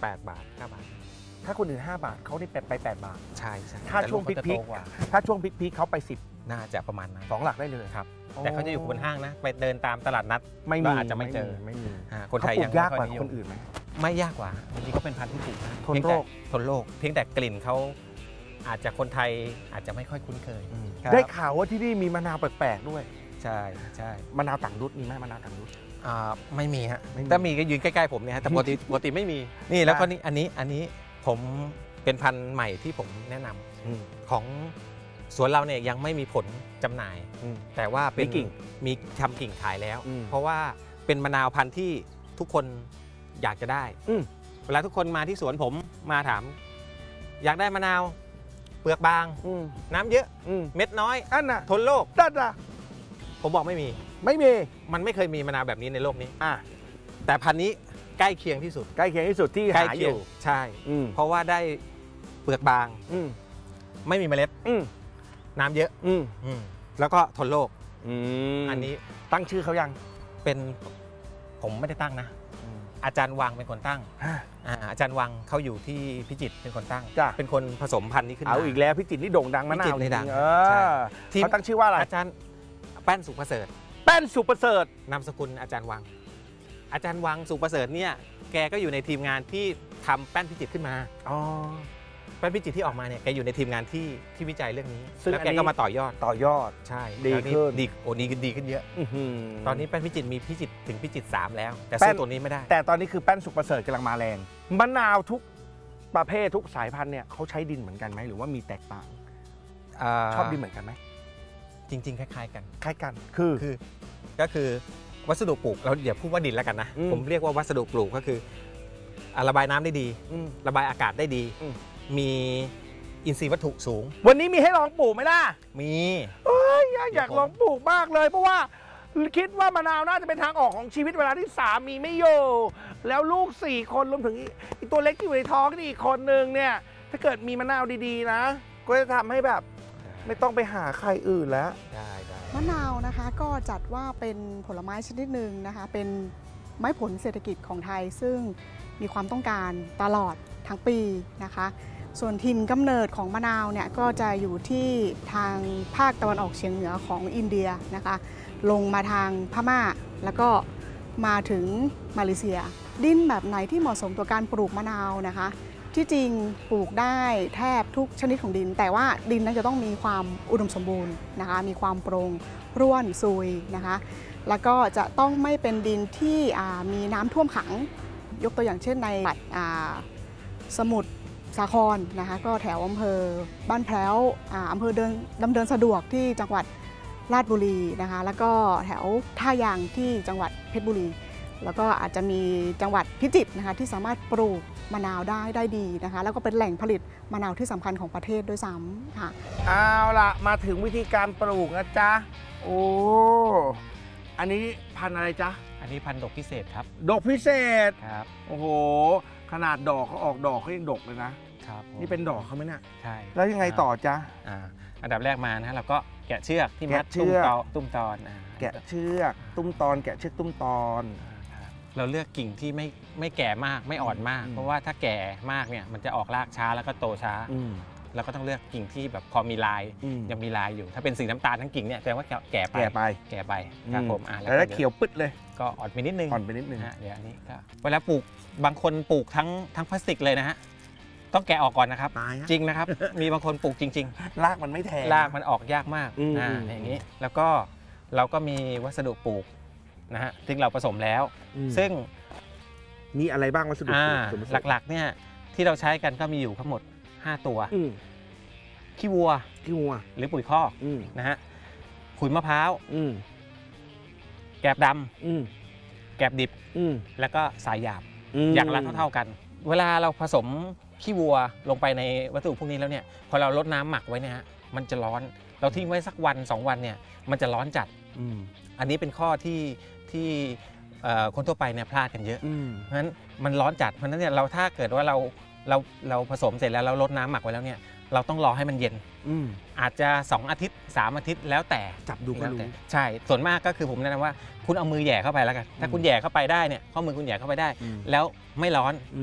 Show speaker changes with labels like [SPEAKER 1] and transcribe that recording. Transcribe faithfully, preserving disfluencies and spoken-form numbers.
[SPEAKER 1] แปดบาทเก้าบาท
[SPEAKER 2] ถ้าคนอื่นห้าบาทเขาได้ไปแปดบาท
[SPEAKER 1] ใช่ใช่
[SPEAKER 2] ถ้าช่วงพิกพิกถ้าช่วงพิกพิกเขาไปสิบ
[SPEAKER 1] น่าจะประมาณนั้น
[SPEAKER 2] สองหลักได้เลย
[SPEAKER 1] ครับแต่เขาจะอยู่บนห้างนะไปเดินตามตลาดนัด
[SPEAKER 2] ไม่มี
[SPEAKER 1] อาจจะไม่เจอ
[SPEAKER 2] ไม่มี
[SPEAKER 1] คนไทย
[SPEAKER 2] ยังยากกว่าคนอื่นไหม
[SPEAKER 1] ไม่ยากกว่าจริงๆก็เป็นพันธุ์ที่ปลูก
[SPEAKER 2] ทนโรค
[SPEAKER 1] ทนโรคเพียงแต่กลิ่นเขาอาจจะคนไทยอาจจะไม่ค่อยคุ้นเคย
[SPEAKER 2] ได้ข่าวว่าที่นี่มีมะนาวแปลกๆด้วย
[SPEAKER 1] ใช่ใช่
[SPEAKER 2] มะนาวต่างรุ่นมีไหมมะนาวต่างรุ่น
[SPEAKER 1] อ่าไม่มีฮะถ้ามีก็ยืนใกล้ๆผมเนี่ยแต่ปกติปกติไม่มีนี่แล้วก็นี่อันนี้อันนี้ผมเป็นพันธุ์ใหม่ที่ผมแนะนำของสวนเราเนี่ยยังไม่มีผลจำหน่ายแต่ว่าเป็น
[SPEAKER 2] กิ่ง
[SPEAKER 1] มีทำกิ่งขายแล้วเพราะว่าเป็นมะนาวพันธุ์ที่ทุกคนอยากจะได้เวลาทุกคนมาที่สวนผมมาถามอยากได้มะนาวเปลือกบางน้ำเยอะเม็ดน้อย
[SPEAKER 2] อันน่ะ
[SPEAKER 1] ทนโรค
[SPEAKER 2] ดัดอ่ะ
[SPEAKER 1] ผมบอกไม่มี
[SPEAKER 2] ไม่มี
[SPEAKER 1] มันไม่เคยมีมะนาวแบบนี้ในโลกนี้อ่ะแต่พันธุ์นี้ใกล้เคียงที่สุด
[SPEAKER 2] ใกล้เคียงที่สุดที่หาอยู่
[SPEAKER 1] ใช่เพราะว่าได้เปลือกบางไม่มีเมล็ดน้ำเยอะแล้วก็ทนโรคอันนี้
[SPEAKER 2] ตั้งชื่อเขายัง
[SPEAKER 1] เป็นผมไม่ได้ตั้งนะอาจารย์วังเป็นคนตั้งอาจารย์วังเขาอยู่ที่พิจิตรเป็นคนตั้งเป็นคนผสมพันธุ์นี้ขึ้นมา
[SPEAKER 2] เอาอีกแล้วพิจิตรนี่โด่งดังมาก
[SPEAKER 1] พิจิตรนี่ดัง
[SPEAKER 2] เขาตั้งชื่อว่าอะไร
[SPEAKER 1] อาจารย์แป้นสุประเสริฐ
[SPEAKER 2] แป้นสุประเสริฐ
[SPEAKER 1] นามสกุลอาจารย์วังอาจารย์วังสุประเสริฐเนี่ยแกก็อยู่ในทีมงานที่ทำแป้นพิจิตรขึ้นมา
[SPEAKER 2] อ๋อ
[SPEAKER 1] แป้นพิจิตรที่ออกมาเนี่ยแกอยู่ในทีมงานที่ที่วิจัยเรื่องนี้แล้วแกก็มาต่อยอด
[SPEAKER 2] ต่อยอด
[SPEAKER 1] ใช่
[SPEAKER 2] ดีขึ้น
[SPEAKER 1] ดีโอ้ดีขึ้นดีขึ้นเยอะตอนนี้แป้นพิจิตรมีพิจิตรถึงพิจิตรสามแล้วแต่สู้ตัวนี้ไม่ได้
[SPEAKER 2] แต่ตอนนี้คือแป้นสุประเสริฐกำลังมาแรงมะนาวทุกประเภททุกสายพันธุ์เนี่ยเขาใช้ดินเหมือนกันไหมหรือว่ามีแตกต่างชอบดินเหมือนกันไหม
[SPEAKER 1] จริงๆคล้ายๆกัน
[SPEAKER 2] คล้ายกันคือ
[SPEAKER 1] คือก็คือวัสดุปลูกเราอย่าพูดว่าดินแล้วกันนะผมเรียกว่าวัสดุปลูกก็คือระบายน้ำได้ดีระบายอากาศได้ดีมีอินทรีย์วัตถุสูง
[SPEAKER 2] วันนี้มีให้ลองปลูกไหมล่ะ
[SPEAKER 1] มี
[SPEAKER 2] เอ้ยอยากลองปลูกมากเลยเพราะว่าคิดว่ามะนาวน่าจะเป็นทางออกของชีวิตเวลาที่สามีไม่อยู่แล้วลูกสี่คนรวมถึงอีตัวเล็กที่อยู่ในท้องนี่อีกคนนึงเนี่ยถ้าเกิดมีมะนาวดีๆนะก็จะทำให้แบบไม่ต้องไปหาใครอื่นแล้ว
[SPEAKER 1] ได้ได้
[SPEAKER 3] มะนาวนะคะก็จัดว่าเป็นผลไม้ชนิดหนึ่งนะคะเป็นไม้ผลเศรษฐกิจของไทยซึ่งมีความต้องการตลอดทั้งปีนะคะส่วนถิ่นกำเนิดของมะนาวเนี่ยก็จะอยู่ที่ทางภาคตะวันออกเฉียงเหนือของอินเดียนะคะลงมาทางพม่าแล้วก็มาถึงมาเลเซียดินแบบไหนที่เหมาะสมต่อการปลูกมะนาวนะคะที่จริงปลูกได้แทบทุกชนิดของดินแต่ว่าดินนั้นจะต้องมีความอุดมสมบูรณ์นะคะมีความโปร่งร่วนซุยนะคะแล้วก็จะต้องไม่เป็นดินที่มีน้ำท่วมขังยกตัวอย่างเช่นในสมุทรสาครนะคะก็แถวอำเภอบ้านแพ้วอำเภอเดินดำเนินสะดวกที่จังหวัดราชบุรีนะคะแล้วก็แถวท่ายางที่จังหวัดเพชรบุรีแล้วก็อาจจะมีจังหวัดพิจิตรนะคะที่สามารถปลูกมะนาวได้ได้ดีนะคะแล้วก็เป็นแหล่งผลิตมะนาวที่สำคัญของประเทศด้วยซ้ำค่ะ
[SPEAKER 2] เอาล่ะมาถึงวิธีการปลูกนะจ๊ะโอ้อันนี้พันธุ์อะไรจ๊ะ
[SPEAKER 1] อันนี้พันธุ์ดอกพิเศษครับ
[SPEAKER 2] ดอกพิเศษ
[SPEAKER 1] ครับ
[SPEAKER 2] โอ้โหขนาดดอกเขาออกดอกเขายังดกเลยนะครับนี่เป็นดอกเขาไหมเนี่ย
[SPEAKER 1] ใช่
[SPEAKER 2] แล้วยังไงต่อจ๊ะ
[SPEAKER 1] อ่าอันดับแรกมานะเราก็แกะเชือกที่มัดตุ้มตอนตุ้มตอน
[SPEAKER 2] แกะเชือกตุ้มตอนแกะเชือกตุ้มตอน
[SPEAKER 1] เราเลือกกิ่งที่ไม่ไม่แก่มากไม่อ่อนมากเพราะว่าถ้าแก่มากเนี่ยมันจะออกรากช้าแล้วก็โตช้าเราก็ต้องเลือกกิ่งที่แบบพอมีลายยังมีลายอยู่ถ้าเป็นสีน้ำตาลทั้งกิ่งเนี่ยแสดงว่าแก่ไป
[SPEAKER 2] แก่ไป
[SPEAKER 1] แก่ไปครับผม
[SPEAKER 2] อ่ะแล้วเขียวปึ๊ดเลย
[SPEAKER 1] ก็อ่อนไปนิดนึง
[SPEAKER 2] อ่อนไปนิดนึง
[SPEAKER 1] ฮะเดี๋ยวอันนี้ก็เวลาปลูกบางคนปลูกทั้งทั้งพลาสติกเลยนะฮะต้องแกะออกก่อนนะครับจริงนะครับมีบางคนปลูกจริง
[SPEAKER 2] ๆรากมันไม่แทง
[SPEAKER 1] รากมันออกยากมากอ่าอย่างนี้แล้วก็เราก็มีวัสดุปลูกนะฮะซึ่งเราผสมแล้วซึ่ง
[SPEAKER 2] มีอะไรบ้างวัสดุปลูก
[SPEAKER 1] หลักๆเนี่ยที่เราใช้กันก็มีอยู่ทั้งหมดห้าตัวขี้วัว
[SPEAKER 2] ขี้วัว
[SPEAKER 1] หรือปุ๋ยคอกนะฮะขุยมะพร้าวแกบดำแกบดิบแล้วก็สายหยาบอย่างละเท่าๆกันเวลาเราผสมขี้วัวลงไปในวัสดุพวกนี้แล้วเนี่ยพอเราลดน้ำหมักไว้เนี่ยฮะมันจะร้อนเราทิ้งไว้สักวันสองวันเนี่ยมันจะร้อนจัดอันนี้เป็นข้อที่ที่คนทั่วไปเนี่ยพลาดกันเยอะเพราะฉะนั้นมันร้อนจัดเพราะฉะนั้นเนี่ยเราถ้าเกิดว่าเราเราเราผสมเสร็จแล้วเราลดน้ำหมักไว้แล้วเนี่ยเราต้องรอให้มันเย็นอาจจะสองอาทิตย์สามอาทิตย์แล้วแต่
[SPEAKER 2] จับดูก็รู้
[SPEAKER 1] ใช่ส่วนมากก็คือผมแนะนำว่าคุณเอามือแย่เข้าไปแล้วกันถ้าคุณแย่เข้าไปได้เนี่ยข้อมือคุณแย่เข้าไปได้แล้วไม่ร้อน